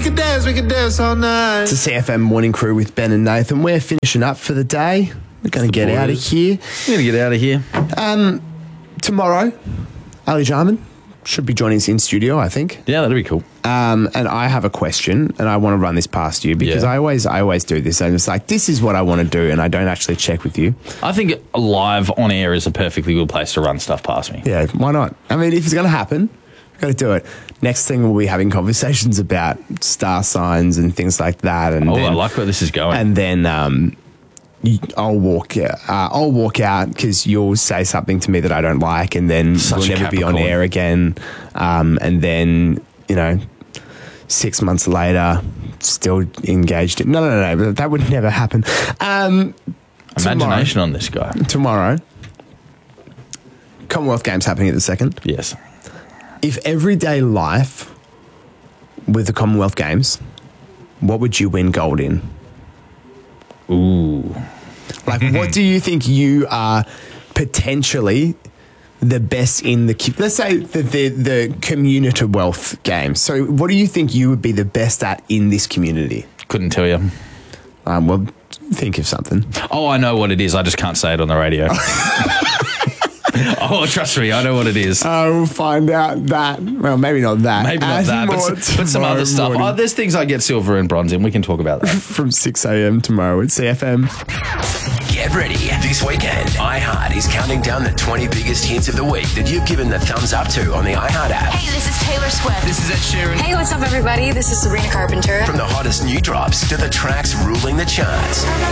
could dance all night. It's a CFM morning crew with Ben and Nathan. We're finishing up for the day. We're going to get out of here. We're going to get out of here. Tomorrow, Ali Jarman should be joining us in studio, I think. Yeah, that'd be cool. And I have a question, and I want to run this past you because I always do this. And it's like, this is what I want to do, and I don't actually check with you. I think live on air is a perfectly good place to run stuff past me. Yeah, why not? I mean, if it's going to happen, we've got to do it. Next thing, we'll be having conversations about star signs and things like that. And I like where this is going. And then I'll walk out because you'll say something to me that I don't like, and then we'll never be on air again. And then, 6 months later, still engaged. No. That would never happen. Imagination on this guy. Tomorrow, Commonwealth Games happening at the second. Yes. If everyday life with the Commonwealth Games, what would you win gold in? Ooh. Like, what do you think you are potentially the best in let's say the community wealth games. So what do you think you would be the best at in this community? Couldn't tell you. Well, think of something. Oh, I know what it is. I just can't say it on the radio. Oh, trust me, I know what it is. We'll find out that. Well, maybe not that. Maybe not that, but some other stuff. Oh, there's things I get silver and bronze in. We can talk about that. From 6 a.m. tomorrow at CFM. Get ready. This weekend, iHeart is counting down the 20 biggest hits of the week that you've given the thumbs up to on the iHeart app. Hey, this is Taylor Swift. This is Ed Sheeran. Hey, what's up, everybody? This is Sabrina Carpenter. From the hottest new drops to the tracks ruling the charts.